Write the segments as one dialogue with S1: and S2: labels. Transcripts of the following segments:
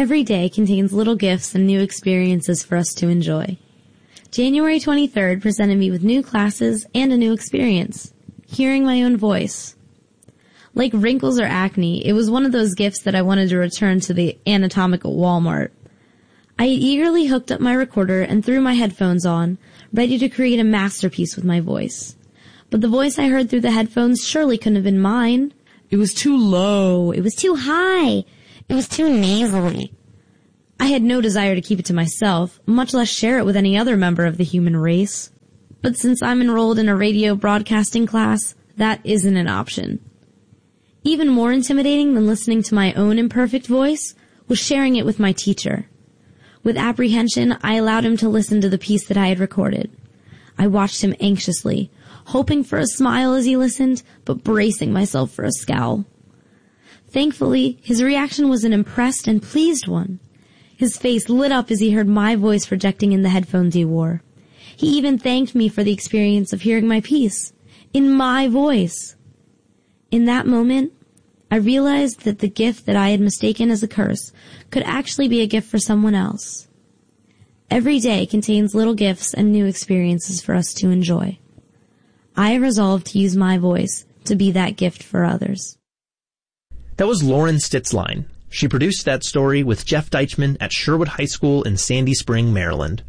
S1: Every day contains little gifts and new experiences for us to enjoy. January 23rd presented me with new classes and a new experience, hearing my own voice. Like wrinkles or acne, it was one of those gifts that I wanted to return to the anatomical Walmart. I eagerly hooked up my recorder and threw my headphones on, ready to create a masterpiece with my voice. But the voice I heard through the headphones surely couldn't have been mine. It was too low. It was too high. It was too nasally. I had no desire to keep it to myself, much less share it with any other member of the human race. But since I'm enrolled in a radio broadcasting class, that isn't an option. Even more intimidating than listening to my own imperfect voice was sharing it with my teacher. With apprehension, I allowed him to listen to the piece that I had recorded. I watched him anxiously, hoping for a smile as he listened, but bracing myself for a scowl. Thankfully, his reaction was an impressed and pleased one. His face lit up as he heard my voice projecting in the headphones he wore. He even thanked me for the experience of hearing my piece, in my voice. In that moment, I realized that the gift that I had mistaken as a curse could actually be a gift for someone else. Every day contains little gifts and new experiences for us to enjoy. I resolved to use my voice to be that gift for others.
S2: That was Lauren Stitzline. She produced that story with Jeff Deichman at Sherwood High School in Sandy Spring, Maryland.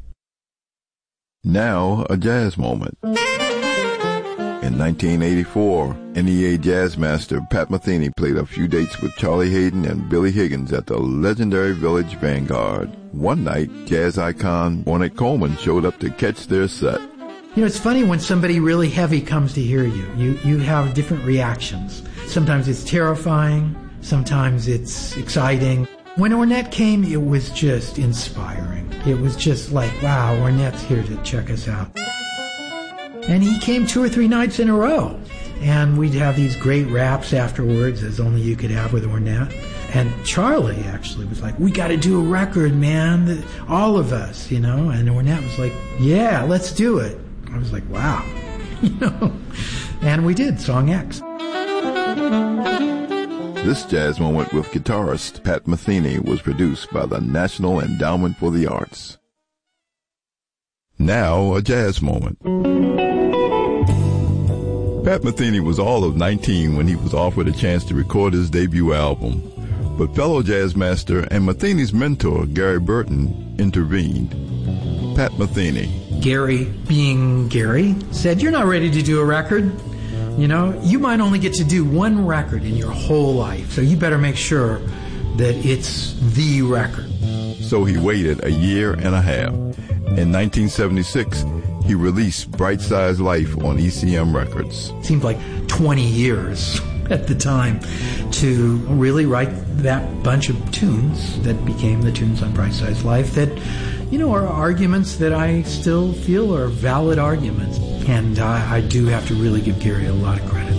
S3: Now, a jazz moment. In 1984, NEA jazz master Pat Metheny played a few dates with Charlie Haden and Billy Higgins at the legendary Village Vanguard. One night, jazz icon Ornette Coleman showed up to catch their set.
S4: You know, it's funny when somebody really heavy comes to hear you. You have different reactions. Sometimes it's terrifying. Sometimes it's exciting. When Ornette came, it was just inspiring. It was just like, wow, Ornette's here to check us out. And he came 2 or 3 nights in a row. And we'd have these great raps afterwards, as only you could have with Ornette. And Charlie actually was like, we got to do a record, man. All of us, you know. And Ornette was like, yeah, let's do it. I was like, wow. You know. And we did, Song X.
S3: This jazz moment with guitarist Pat Metheny was produced by the National Endowment for the Arts. Now, a jazz moment. Pat Metheny was all of 19 when he was offered a chance to record his debut album. But fellow jazz master and Metheny's mentor, Gary Burton, intervened. Pat Metheny.
S4: Gary, being Gary, said, you're not ready to do a record. You know, you might only get to do one record in your whole life, so you better make sure that it's the record.
S3: So he waited a year and a half. In 1976, he released Bright Size Life on ECM Records.
S4: It seemed like 20 years at the time to really write that bunch of tunes that became the tunes on Bright Size Life that, you know, are arguments that I still feel are valid arguments. And I do have to really give Gary a lot of credit.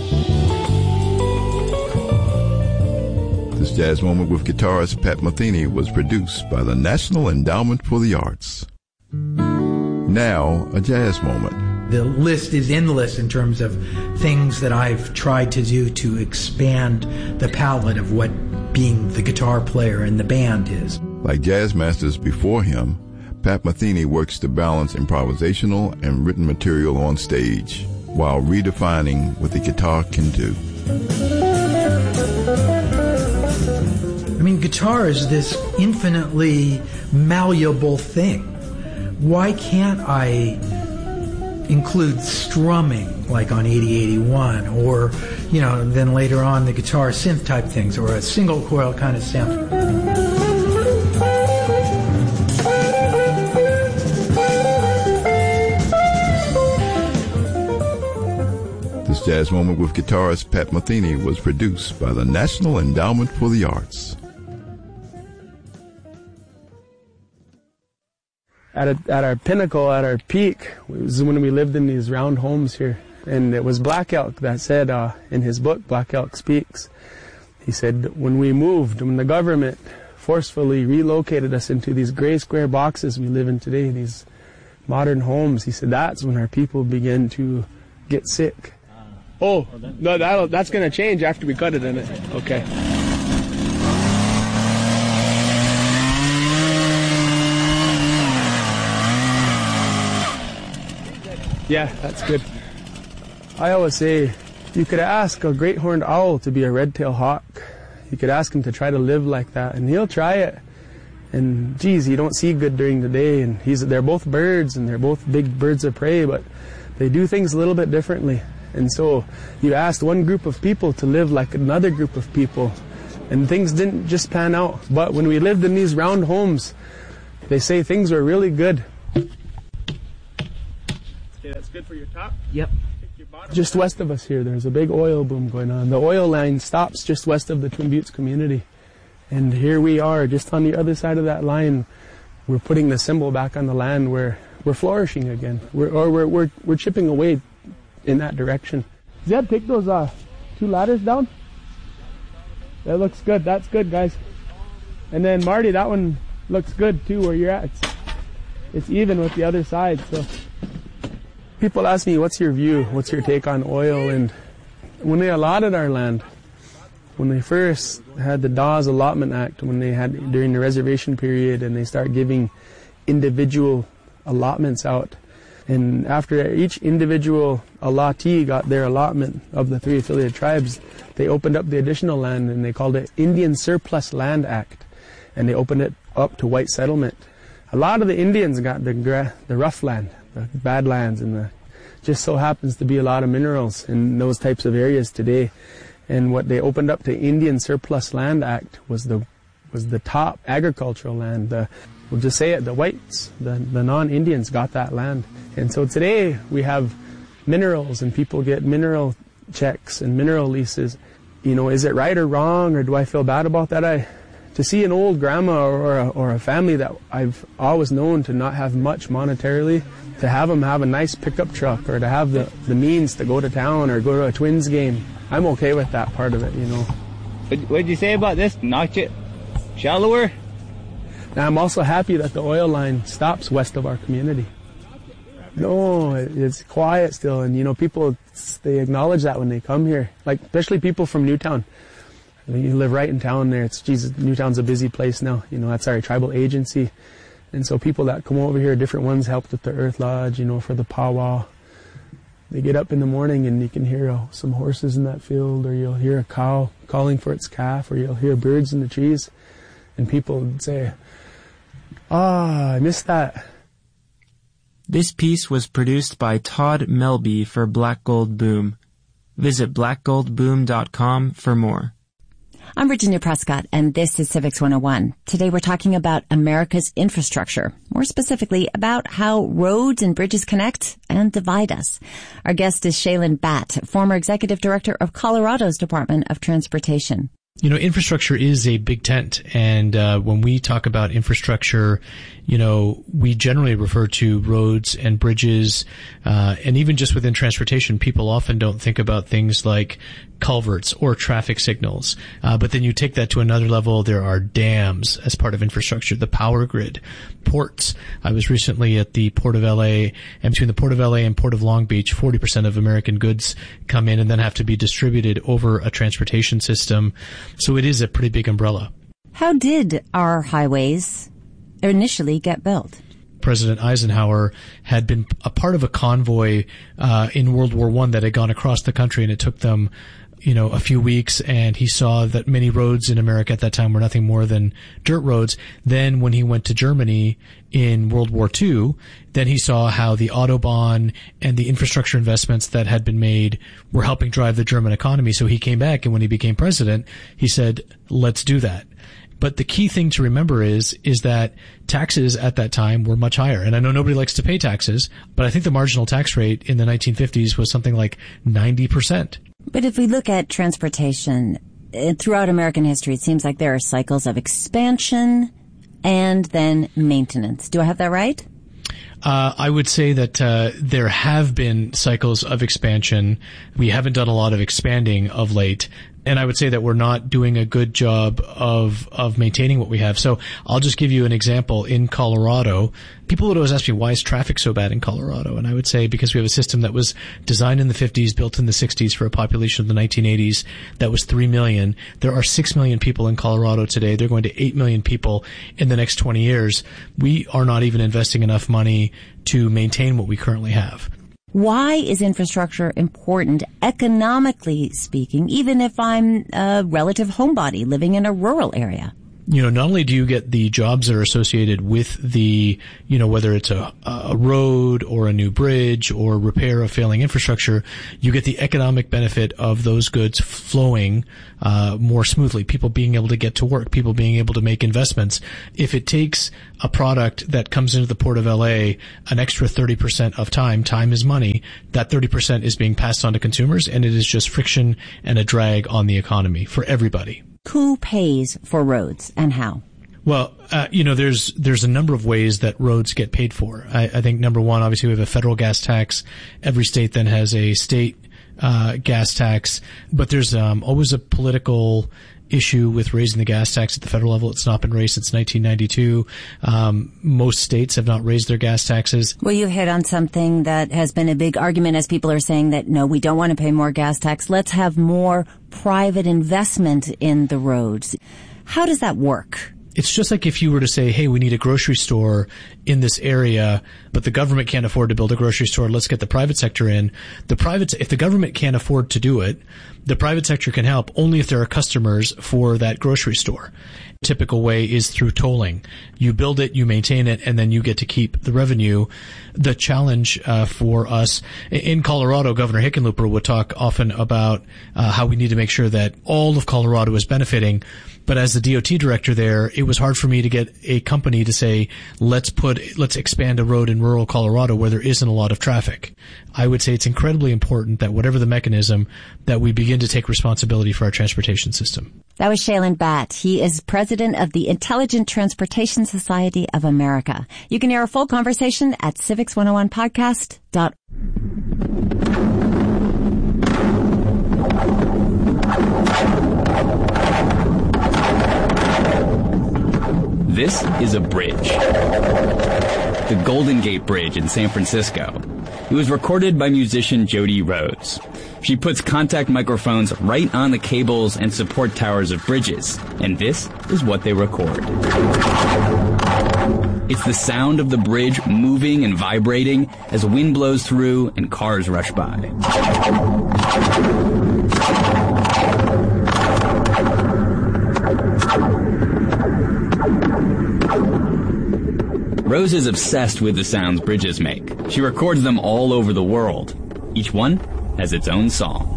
S3: This jazz moment with guitarist Pat Metheny was produced by the National Endowment for the Arts. Now, a jazz moment.
S4: The list is endless in terms of things that I've tried to do to expand the palette of what being the guitar player in the band is.
S3: Like jazz masters before him, Pat Metheny works to balance improvisational and written material on stage while redefining what the guitar can do.
S4: I mean, guitar is this infinitely malleable thing. Why can't I include strumming like on 8081 or, you know, then later on the guitar synth type things or a single coil kind of sound?
S3: This jazz moment with guitarist Pat Metheny was produced by the National Endowment for the Arts.
S5: At our pinnacle, at our peak, was when we lived in these round homes here. And it was Black Elk that said in his book, Black Elk Speaks, he said, when we moved, when the government forcefully relocated us into these gray square boxes we live in today, these modern homes, he said, that's when our people began to get sick. Oh, no, that's going to change after we cut it in it. Okay. Yeah, that's good. I always say you could ask a great horned owl to be a red-tailed hawk. You could ask him to try to live like that, and he'll try it. And geez, you don't see good during the day, and they're both birds, and they're both big birds of prey, but they do things a little bit differently. And so you asked one group of people to live like another group of people, and things didn't just pan out. But when we lived in these round homes, they say things were really good. Okay, that's good for your top?
S2: Yep.
S5: Just west of us here, there's a big oil boom going on. The oil line stops just west of the Twin Buttes community. And here we are, just on the other side of that line. We're putting the symbol back on the land where we're flourishing again. We're chipping away in that direction. Zed, take those 2 ladders down. That looks good. That's good, guys. And then Marty, that one looks good too where you're at. It's even with the other side. So people ask me, what's your view? What's your take on oil? And when they allotted our land, when they first had the Dawes Allotment Act, when they had during the reservation period, and they start giving individual allotments out, and after each individual allottee got their allotment of the 3 affiliated tribes, they opened up the additional land, and they called it Indian Surplus Land Act, and they opened it up to white settlement. A lot of the Indians got the rough land, the badlands, and just so happens to be a lot of minerals in those types of areas today. And what they opened up to Indian Surplus Land Act was the top agricultural land. We'll just say it, the whites, the non-Indians got that land. And so today we have minerals, and people get mineral checks and mineral leases. You know, is it right or wrong, or do I feel bad about that? To see an old grandma or a family that I've always known to not have much monetarily, to have them have a nice pickup truck, or to have the means to go to town or go to a Twins game, I'm okay with that part of it, you know.
S6: What did you say about this? Notch it shallower?
S5: Now, I'm also happy that the oil line stops west of our community. No, it's quiet still, and you know, people, they acknowledge that when they come here, like especially people from Newtown. You live right in town there. Newtown's a busy place now. You know, that's our tribal agency. And so people that come over here, different ones helped with the Earth Lodge, you know, for the powwow. They get up in the morning and you can hear some horses in that field, or you'll hear a cow calling for its calf, or you'll hear birds in the trees. And people would say, I missed that.
S7: This piece was produced by Todd Melby for Black Gold Boom. Visit blackgoldboom.com for more.
S8: I'm Virginia Prescott, and this is Civics 101. Today we're talking about America's infrastructure, more specifically about how roads and bridges connect and divide us. Our guest is Shailen Bhatt, former executive director of Colorado's Department of Transportation.
S2: You know, infrastructure is a big tent, and when we talk about infrastructure, you know, we generally refer to roads and bridges, and even just within transportation, people often don't think about things like culverts or traffic signals. But then you take that to another level, there are dams as part of infrastructure, the power grid, ports. I was recently at the Port of LA, and between the Port of LA and Port of Long Beach, 40% of American goods come in and then have to be distributed over a transportation system. So it is a pretty big umbrella.
S8: How did our highways initially get built?
S2: President Eisenhower had been a part of a convoy in World War I that had gone across the country, and it took them, you know, a few weeks, and he saw that many roads in America at that time were nothing more than dirt roads. Then when he went to Germany in World War II, then he saw how the Autobahn and the infrastructure investments that had been made were helping drive the German economy. So he came back, and when he became president, he said, let's do that. But the key thing to remember is that taxes at that time were much higher. And I know nobody likes to pay taxes, but I think the marginal tax rate in the 1950s was something like 90%.
S8: But if we look at transportation, throughout American history, it seems like there are cycles of expansion and then maintenance. Do I have that right?
S2: I would say that there have been cycles of expansion. We haven't done a lot of expanding of late. And I would say that we're not doing a good job of maintaining what we have. So I'll just give you an example. In Colorado, people would always ask me, why is traffic so bad in Colorado? And I would say because we have a system that was designed in the 50s, built in the 60s for a population of the 1980s that was 3 million. There are 6 million people in Colorado today. They're going to 8 million people in the next 20 years. We are not even investing enough money to maintain what we currently have.
S8: Why is infrastructure important, economically speaking, even if I'm a relative homebody living in a rural area?
S2: Not only do you get the jobs that are associated with the, whether it's a road or a new bridge or repair of failing infrastructure, you get the economic benefit of those goods flowing more smoothly, people being able to get to work, people being able to make investments. If it takes a product that comes into the Port of LA an extra 30% of time is money, that 30% is being passed on to consumers, and it is just friction and a drag on the economy for everybody.
S8: Who pays for roads and how?
S2: Well, there's a number of ways that roads get paid for. I think number one, obviously we have a federal gas tax. Every state then has a state gas tax, but there's always a political issue with raising the gas tax at the federal level. It's not been raised since 1992. Most states have not raised their gas taxes.
S8: Well, you hit on something that has been a big argument as people are saying that, no, we don't want to pay more gas tax. Let's have more private investment in the roads. How does that work?
S2: It's just like if you were to say, hey, we need a grocery store in this area, but the government can't afford to build a grocery store. Let's get the private sector in. If the government can't afford to do it, the private sector can help only if there are customers for that grocery store. Typical way is through tolling. You build it, you maintain it, and then you get to keep the revenue. The challenge for us in Colorado, Governor Hickenlooper would talk often about how we need to make sure that all of Colorado is benefiting. But as the DOT director there, it was hard for me to get a company to say, let's expand a road in rural Colorado where there isn't a lot of traffic. I would say it's incredibly important that whatever the mechanism, that we begin to take responsibility for our transportation system.
S8: That was Shailen Bhatt. He is president of the Intelligent Transportation Society of America. You can hear a full conversation at civics101podcast.org.
S9: This is a bridge. The Golden Gate Bridge in San Francisco. It was recorded by musician Jody Rhodes. She puts contact microphones right on the cables and support towers of bridges, and this is what they record. It's the sound of the bridge moving and vibrating as wind blows through and cars rush by. Rose is obsessed with the sounds bridges make. She records them all over the world. Each one has its own song.